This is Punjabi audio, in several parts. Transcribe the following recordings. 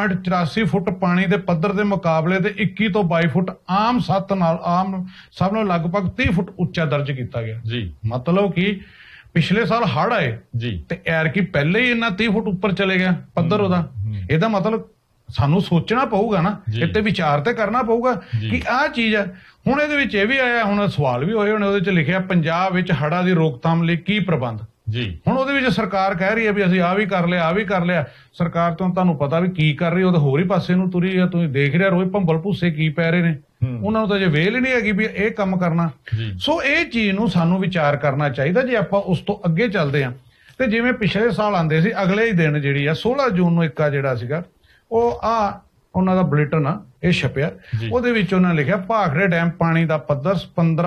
1.84 ਫੁੱਟ ਪਾਣੀ ਦੇ ਪੱਧਰ ਦੇ ਮੁਕਾਬਲੇ ਦੇ 21 ਤੋਂ 22 ਫੁੱਟ ਆਮ ਸੱਤ ਨਾਲ ਸਭ ਨੂੰ ਲਗਭਗ 30 ਫੁੱਟ ਉੱਚਾ ਦਰਜ ਕੀਤਾ ਗਿਆ ਜੀ। ਮਤਲਬ ਕਿ ਪਿਛਲੇ ਸਾਲ ਹੜ੍ਹ ਆਏ ਜੀ ਤੇ ਐਰਕੀ ਪਹਿਲੇ ਹੀ ਇੰਨਾ 30 ਫੁੱਟ ਉੱਪਰ ਚਲੇ ਗਿਆ ਪੱਧਰ ਉਹਦਾ। ਇਹਦਾ ਮਤਲਬ ਸਾਨੂੰ ਸੋਚਣਾ ਪਊਗਾ ਨਾ, ਇੱਥੇ ਵਿਚਾਰ ਤੇ ਕਰਨਾ ਪਊਗਾ ਕਿ ਆਹ ਚੀਜ਼ ਹੈ। ਹੁਣ ਇਹਦੇ ਵਿੱਚ ਇਹ ਵੀ ਆਇਆ, ਹੁਣ ਸਵਾਲ ਵੀ ਹੋਏ ਹੋਣੇ, ਉਹਦੇ ਚ ਲਿਖਿਆ ਪੰਜਾਬ ਵਿੱਚ ਹੜ੍ਹਾਂ ਦੀ ਰੋਕਥਾਮ ਲਈ ਕੀ ਪ੍ਰਬੰਧ ਜੀ। ਹੁਣ ਉਹਦੇ ਵਿੱਚ ਸਰਕਾਰ ਕਹਿ ਰਹੀ ਹੈ ਵੀ ਅਸੀਂ ਆਹ ਵੀ ਕਰ ਲਿਆ, ਆਹ ਵੀ ਕਰ ਲਿਆ। ਸਰਕਾਰ ਤੋਂ ਤੁਹਾਨੂੰ ਪਤਾ ਵੀ ਕੀ ਕਰ ਰਹੀ, ਉਹ ਤਾਂ ਹੋਰ ਹੀ ਪਾਸੇ ਨੂੰ ਤੁਰੀ ਆ। ਤੁਸੀਂ ਦੇਖ ਰਿਹਾ ਰੋਜ਼ ਭੰਬਲ ਭੁੱਸੇ ਕੀ ਪੈ ਰਹੇ ਨੇ, ਉਹਨਾਂ ਨੂੰ ਤਾਂ ਜੇ ਵੇਲ ਹੀ ਨਹੀਂ ਹੈਗੀ ਵੀ ਇਹ ਕੰਮ ਕਰਨਾ। ਸੋ ਇਹ ਚੀਜ਼ ਨੂੰ ਸਾਨੂੰ ਵਿਚਾਰ ਕਰਨਾ ਚਾਹੀਦਾ ਜੇ ਆਪਾਂ ਉਸ ਤੋਂ ਅੱਗੇ ਚੱਲਦੇ ਹਾਂ। ਤੇ ਜਿਵੇਂ ਪਿਛਲੇ ਸਾਲ ਆਉਂਦੇ ਸੀ, ਅਗਲੇ ਹੀ ਦਿਨ ਜਿਹੜੀ ਆ 16 ਜੂਨ ਨੂੰ ਇੱਕ ਜਿਹੜਾ ਸੀਗਾ ਉਹ ਉਹਨਾਂ ਦਾ ਬੁਲੇਟਿਨ ਆ ਇਹ ਛਪਿਆ। ਉਹਦੇ ਵਿੱਚ ਉਹਨਾਂ ਨੇ ਲਿਖਿਆ ਭਾਖੜੇ ਡੈਮ ਪਾਣੀ ਦਾ ਪੱਧਰ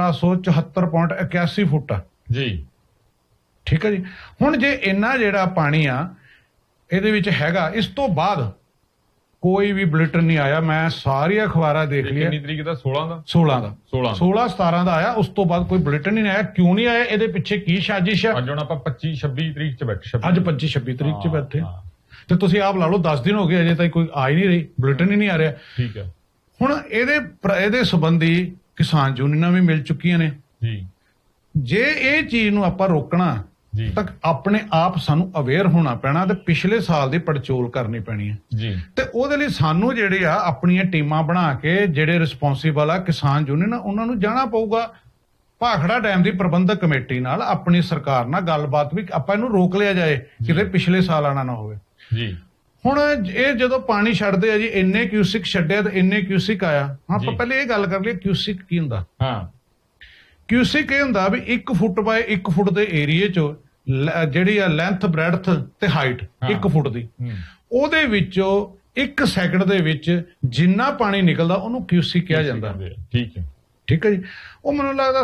1574.81 ਫੁੱਟ ਆ ਜੀ। ਠੀਕ ਹੈ ਜੀ। ਹੁਣ ਜੇ ਇੰਨਾ ਜਿਹੜਾ ਪਾਣੀ ਆ ਇਹਦੇ ਵਿੱਚ ਹੈਗਾ, ਇਸ ਤੋਂ ਬਾਅਦ ਕੋਈ ਵੀ ਬੁਲੇਟਿਨ ਨਹੀਂ ਆਇਆ। ਮੈਂ ਸਾਰੀਆਂ ਅਖਬਾਰਾਂ ਦੇਖ ਲਈਆਂ। ਕਿੰਨੀ ਤਰੀਕ ਦਾ? 16 ਦਾ 17 ਦਾ ਆਇਆ। ਉਸ ਤੋਂ ਬਾਅਦ ਕੋਈ ਬੁਲੇਟਿਨ ਨਹੀਂ ਆਇਆ। ਕਿਉਂ ਨਹੀਂ ਆਇਆ? ਇਹਦੇ ਪਿੱਛੇ ਕੀ ਸਾਜ਼ਿਸ਼ ਹੈ? ਅੱਜ ਹੁਣ ਆਪਾਂ 25-26 ਤਰੀਕ ਚ ਬੈਠੇ, ਅੱਜ 25-26 ਤਰੀਕ ਚ ਬੈਠੇ ਤੇ ਤੁਸੀਂ ਆਪ ਲਾ ਲਓ 10 ਦਿਨ ਹੋ ਗਏ ਅਜੇ ਤੱਕ ਕੋਈ ਆ ਹੀ ਨਹੀਂ ਰਹੀ, ਬੁਲੇਟਿਨ ਹੀ ਨਹੀਂ ਆ ਰਿਹਾ। ਠੀਕ ਹੈ। ਹੁਣ ਇਹਦੇ ਸੰਬੰਧੀ ਕਿਸਾਨ ਯੂਨੀਅਨਾਂ ਵੀ ਮਿਲ ਚੁੱਕੀਆਂ ਨੇ ਜੀ। ਜੇ ਇਹ ਚੀਜ਼ ਨੂੰ ਆਪਾਂ ਰੋਕਣਾ ਤਾਂ ਆਪਣੇ ਆਪ ਸਾਨੂੰ ਅਵੇਅਰ ਹੋਣਾ ਪੈਣਾ ਤੇ ਪਿਛਲੇ ਸਾਲ ਦੀ ਪੜਚੋਲ ਕਰਨੀ ਪੈਣੀ ਹੈ ਜੀ। ਤੇ ਉਹਦੇ ਲਈ ਸਾਨੂੰ ਜਿਹੜੇ ਆ ਆਪਣੀਆਂ ਟੀਮਾਂ ਬਣਾ ਕੇ ਜਿਹੜੇ ਰਿਸਪੌਂਸੀਬਲ ਆ ਕਿਸਾਨ ਯੂਨੀਅਨ, ਉਹਨਾਂ ਨੂੰ ਜਾਣਾ ਪਊਗਾ ਭਾਖੜਾ ਡੈਮ ਦੀ ਪ੍ਰਬੰਧਕ ਕਮੇਟੀ ਨਾਲ, ਆਪਣੀ ਸਰਕਾਰ ਨਾਲ ਗੱਲਬਾਤ ਵੀ ਆਪਾਂ ਇਹਨੂੰ ਰੋਕ ਲਿਆ ਜਾਏ, ਕਿਤੇ ਪਿਛਲੇ ਸਾਲ ਆਣਾ ਨਾ ਹੋਵੇ ਜੀ। ਹੁਣ ਇਹ ਜਦੋਂ ਪਾਣੀ ਛੱਡਦੇ ਆ ਜੀ, ਇੰਨੇ ਕਿਊਸਿਕ ਛੱਡਿਆ ਤੇ ਇੰਨੇ ਕਿਊਸਿਕ ਆਇਆ। ਆਪਾਂ ਪਹਿਲੇ ਇਹ ਗੱਲ ਕਰ ਲਈਏ ਕਿਊਸਿਕ ਕੀ ਹੁੰਦਾ। ਕਿਊਸਿਕ ਇਹ ਹੁੰਦਾ ਵੀ 1 ਫੁੱਟ ਬਾਏ 1 ਫੁੱਟ ਦੇ ਏਰੀਏ ਚ ਜਿਹੜੀ ਆ ਲੈਂਥ, ਬ੍ਰੈਡਥ ਤੇ ਹਾਈਟ 1 ਫੁੱਟ ਦੀ, ਉਹਦੇ ਵਿੱਚੋਂ 1 ਸੈਕਿੰਡ ਦੇ ਵਿੱਚ ਜਿੰਨਾ ਪਾਣੀ ਨਿਕਲਦਾ ਉਹਨੂੰ ਕਿਊਸਿਕ ਕਿਹਾ ਜਾਂਦਾ। ਠੀਕ ਹੈ, ਠੀਕ ਹੈ ਜੀ। ਉਹ ਮੈਨੂੰ ਲੱਗਦਾ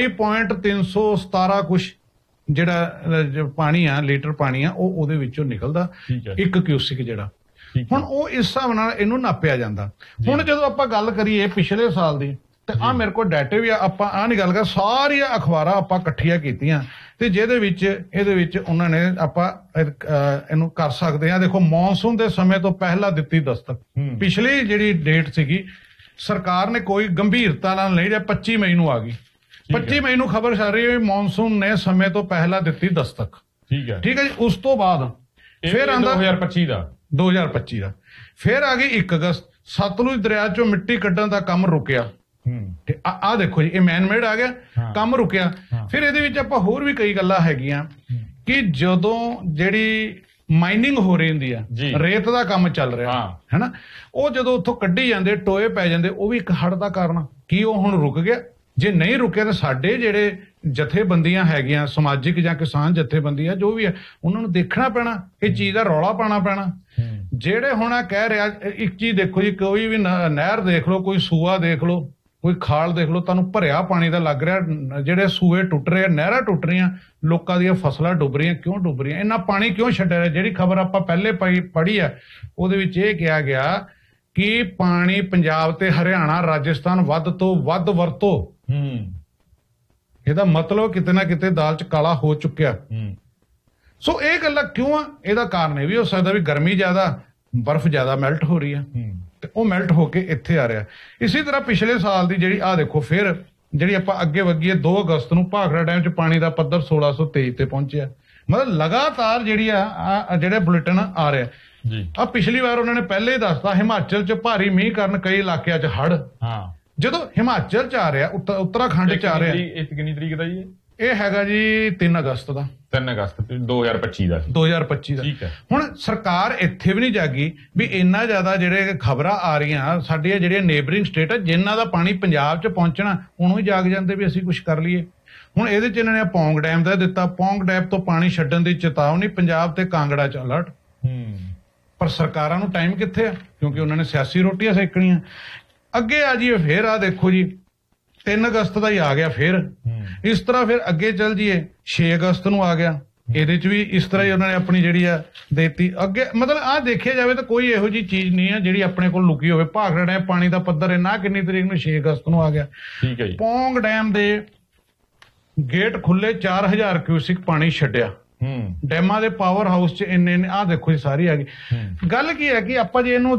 27.317 ਕੁਛ ਜਿਹੜਾ ਪਾਣੀ ਆ, ਲੀਟਰ ਪਾਣੀ ਆ, ਉਹ ਉਹਦੇ ਵਿੱਚੋਂ ਨਿਕਲਦਾ 1 ਕਿਊਸਿਕ ਜਿਹੜਾ। ਹੁਣ ਉਹ ਇਸ ਹਿਸਾਬ ਨਾਲ ਇਹਨੂੰ ਨਾਪਿਆ ਜਾਂਦਾ। ਹੁਣ ਜਦੋਂ ਆਪਾਂ ਗੱਲ ਕਰੀਏ ਪਿਛਲੇ ਸਾਲ ਦੀ, ਤੇ ਆ ਮੇਰੇ ਕੋਲ ਡਾਟੇ ਵੀ ਆ, ਆਪਾਂ ਆਹ ਨਹੀਂ ਗੱਲ ਕਰ, ਸਾਰੀਆਂ ਅਖਬਾਰਾਂ ਆਪਾਂ ਇਕੱਠੀਆਂ ਕੀਤੀਆਂ ਤੇ ਜਿਹਦੇ ਵਿੱਚ ਇਹਦੇ ਵਿੱਚ ਉਹਨਾਂ ਨੇ ਆਪਾਂ ਇਹਨੂੰ ਕਰ ਸਕਦੇ ਆ। ਦੇਖੋ, ਮੌਨਸੂਨ ਦੇ ਸਮੇਂ ਤੋਂ ਪਹਿਲਾਂ ਦਿੱਤੀ ਦਸਤਕ, ਪਿਛਲੀ ਜਿਹੜੀ ਡੇਟ ਸੀਗੀ ਸਰਕਾਰ ਨੇ ਕੋਈ ਗੰਭੀਰਤਾ ਨਾਲ ਨਹੀਂ ਰਿਹਾ, 25 ਮਈ ਨੂੰ ਆ ਗਈ। 25 ਮਈ ਨੂੰ ਖਬਰ ਚੱਲ ਰਹੀ ਹੈ ਵੀ ਮੌਨਸੂਨ ਨੇ ਸਮੇਂ ਤੋਂ ਪਹਿਲਾਂ ਦਿੱਤੀ ਦਸਤਕ। ਠੀਕ ਹੈ ਜੀ। ਉਸ ਤੋਂ ਬਾਅਦ ਫਿਰ ਆਂਦਾ 2025 ਦਾ ਫਿਰ ਆ ਗਈ 1 ਅਗਸਤ, ਸਤਲੁਜ ਦਰਿਆ ਚੋਂ ਮਿੱਟੀ ਕੱਢਣ ਦਾ ਕੰਮ ਰੁਕਿਆ। ਆ ਦੇਖੋ ਜੀ, ਇਹ ਮੈਨਮੇਡ ਆ ਗਿਆ, ਕੰਮ ਰੁਕਿਆ। ਫਿਰ ਇਹਦੇ ਵਿੱਚ ਆਪਾਂ ਹੋਰ ਵੀ ਕਈ ਗੱਲਾਂ ਹੈਗੀਆਂ ਕਿ ਜਦੋਂ ਜਿਹੜੀ ਮਾਈਨਿੰਗ ਹੋ ਰਹੀ ਹੁੰਦੀ ਆ, ਰੇਤ ਦਾ ਕੰਮ ਚੱਲ ਰਿਹਾ ਹੈ ਨਾ, ਉਹ ਜਦੋਂ ਉੱਥੋਂ ਕੱਢੀ ਜਾਂਦੇ, ਟੋਏ ਪੈ ਜਾਂਦੇ, ਉਹ ਵੀ ਇੱਕ ਹੜ੍ਹ ਦਾ ਕਾਰਨ। ਕੀ ਉਹ ਹੁਣ ਰੁਕ ਗਿਆ? ਜੇ ਨਹੀਂ ਰੁਕਿਆ ਤਾਂ ਸਾਡੇ ਜਿਹੜੇ ਜਥੇਬੰਦੀਆਂ ਹੈਗੀਆਂ, ਸਮਾਜਿਕ ਜਾਂ ਕਿਸਾਨ ਜਥੇਬੰਦੀਆਂ ਜੋ ਵੀ ਹੈ, ਉਹਨਾਂ ਨੂੰ ਦੇਖਣਾ ਪੈਣਾ, ਇਹ ਚੀਜ਼ ਦਾ ਰੌਲਾ ਪਾਉਣਾ ਪੈਣਾ। ਜਿਹੜੇ ਹੁਣ ਆ ਕਹਿ ਰਿਹਾ, ਇੱਕ ਚੀਜ਼ ਦੇਖੋ ਜੀ, ਕੋਈ ਵੀ ਨਹਿਰ ਦੇਖ ਲਓ, ਕੋਈ ਸੂਆ ਦੇਖ ਲਓ, ਕੋਈ ਖਾਲ ਦੇਖ ਲਓ, ਤੁਹਾਨੂੰ ਭਰਿਆ ਪਾਣੀ ਦਾ ਲੱਗ ਰਿਹਾ। ਜਿਹੜੇ ਸੂਏ ਟੁੱਟ ਰਹੇ, ਨਹਿਰਾਂ ਟੁੱਟ ਰਹੀਆਂ, ਲੋਕਾਂ ਦੀਆਂ ਫਸਲਾਂ ਡੁੱਬ ਰਹੀਆਂ। ਕਿਉਂ ਡੁੱਬ ਰਹੀਆਂ? ਇੰਨਾ ਪਾਣੀ ਕਿਉਂ ਛੱਡਿਆ ਰਿਹਾ? ਜਿਹੜੀ ਖਬਰ ਆਪਾਂ ਪਹਿਲੇ ਪੜ੍ਹੀ ਆ ਉਹਦੇ ਵਿੱਚ ਇਹ ਕਿਹਾ ਗਿਆ ਕਿ ਪਾਣੀ ਪੰਜਾਬ ਤੇ ਹਰਿਆਣਾ, ਰਾਜਸਥਾਨ ਵੱਧ ਤੋਂ ਵੱਧ ਵਰਤੋ। ਇਹਦਾ ਮਤਲਬ ਕਿਤੇ ਨਾ ਕਿਤੇ ਦਾਲ ਚ ਕਾਲਾ ਹੋ ਚੁੱਕਿਆ। ਸੋ ਇਹ ਗੱਲਾਂ ਕਿਉਂ ਆ? ਇਹਦਾ ਕਾਰਨ ਇਹ ਵੀ ਹੋ ਸਕਦਾ ਵੀ ਗਰਮੀ ਜ਼ਿਆਦਾ, ਬਰਫ਼ ਜ਼ਿਆਦਾ ਮੈਲਟ ਹੋ ਰਹੀ ਆ ਤੇ ਉਹ ਮੈਲਟ ਹੋ ਕੇ ਇੱਥੇ ਆ ਰਿਹਾ। ਇਸੇ ਤਰ੍ਹਾਂ ਪਿਛਲੇ ਸਾਲ ਦੀ ਜਿਹੜੀ ਆ ਦੇਖੋ, ਫਿਰ ਜਿਹੜੀ ਆਪਾਂ ਅੱਗੇ ਵਧੀਏ, 2 ਅਗਸਤ ਨੂੰ ਭਾਖੜਾ ਡੈਮ ਚ ਪਾਣੀ ਦਾ ਪੱਧਰ 1623 ਤੇ ਪਹੁੰਚਿਆ। ਮਤਲਬ ਲਗਾਤਾਰ ਜਿਹੜੀ ਆ ਜਿਹੜੇ ਬੁਲੇਟਿਨ ਆ ਰਿਹਾ ਜੀ। ਆ ਪਿਛਲੀ ਵਾਰ ਉਹਨਾਂ ਨੇ ਪਹਿਲੇ ਹੀ ਦੱਸਤਾ ਹਿਮਾਚਲ ਚ ਭਾਰੀ ਮੀਂਹ ਕਾਰਨ ਕਈ ਇਲਾਕਿਆਂ ਚ ਹੜ੍ਹ। ਜਦੋਂ ਹਿਮਾਚਲ ਚ ਆ ਰਿਹਾ, ਉੱਤਰਾਖੰਡ ਚ ਆ ਰਿਹਾ। ਇਹ ਕਿੰਨੀ ਤਰੀਕ ਦਾ ਜੀ? ਇਹ ਹੈਗਾ ਜੀ 3 ਅਗਸਤ ਦਾ। 3 ਅਗਸਤ 2025 ਦਾ। 2025 ਦਾ। ਠੀਕ ਹੈ। ਹੁਣ ਸਰਕਾਰ ਇੱਥੇ ਵੀ ਨਹੀਂ ਜਾਗੀ ਵੀ ਇੰਨਾ ਜ਼ਿਆਦਾ ਜਿਹੜੇ ਖਬਰਾਂ ਆ ਰਹੀਆਂ ਸਾਡੀਆਂ ਜਿਹੜੀਆਂ ਨੇਬਰਿੰਗ ਸਟੇਟ, ਜਿਨ੍ਹਾਂ ਦਾ ਪਾਣੀ ਪੰਜਾਬ ਚ ਪਹੁੰਚਣਾ, ਉਹਨੂੰ ਹੀ ਜਾਗ ਜਾਂਦੇ ਵੀ ਅਸੀਂ ਕੁਝ ਕਰ ਲਈਏ। ਹੁਣ ਇਹਦੇ ਚ ਇਹਨਾਂ ਨੇ ਪੌਂਗ ਡੈਮ ਦਾ ਦਿੱਤਾ, ਪੌਂਗ ਡੈਮ ਤੋਂ ਪਾਣੀ ਛੱਡਣ ਦੀ ਚੇਤਾਵਨੀ, ਪੰਜਾਬ ਤੇ ਕਾਂਗੜਾ ਚ ਅਲਰਟ। ਪਰ ਸਰਕਾਰਾਂ ਨੂੰ ਟਾਈਮ ਕਿੱਥੇ ਆ, ਕਿਉਂਕਿ ਉਹਨਾਂ ਨੇ ਸਿਆਸੀ ਰੋਟੀਆਂ ਸੇਕਣੀਆਂ। ਅੱਗੇ ਆ ਜੀਏ, ਫੇਰ ਆ ਦੇਖੋ ਜੀ 3 ਅਗਸਤ ਦਾ ਹੀ ਆ ਗਿਆ। ਫਿਰ ਇਸ ਤਰ੍ਹਾਂ ਫਿਰ ਅੱਗੇ ਚੱਲ ਜੀਏ, 6 ਅਗਸਤ ਨੂੰ ਆ ਗਿਆ। ਇਹਦੇ ਚ ਵੀ ਇਸ ਤਰ੍ਹਾਂ ਹੀ ਉਹਨਾਂ ਨੇ ਆਪਣੀ ਜਿਹੜੀ ਆ ਦੇਤੀ ਅੱਗੇ। ਮਤਲਬ ਆਹ ਦੇਖਿਆ ਜਾਵੇ ਤਾਂ ਕੋਈ ਇਹੋ ਜਿਹੀ ਚੀਜ਼ ਨਹੀਂ ਹੈ ਜਿਹੜੀ ਆਪਣੇ ਕੋਲ ਲੁਕੀ ਹੋਵੇ। ਭਾਖੜਾ ਡੈਮ ਪਾਣੀ ਦਾ ਪੱਧਰ ਇੰਨਾ ਕਿੰਨੀ ਤਰੀਕ ਨੂੰ? 6 ਅਗਸਤ ਨੂੰ ਆ ਗਿਆ। ਠੀਕ ਹੈ ਜੀ। ਪੌਂਗ ਡੈਮ ਦੇ ਗੇਟ ਖੁੱਲੇ, 4000 ਕਿਊਸਿਕ ਪਾਣੀ ਛੱਡਿਆ। ਡੈਮਾਂ ਦੇ ਪਾਵਰ ਹਾਊਸ ਚ ਇੰਨੇ, ਆਹ ਦੇਖੋ ਜੀ ਸਾਰੀ ਆ ਗਈ। ਗੱਲ ਕੀ ਹੈ ਕਿ ਆਪਾਂ ਜੇ ਇਹਨੂੰ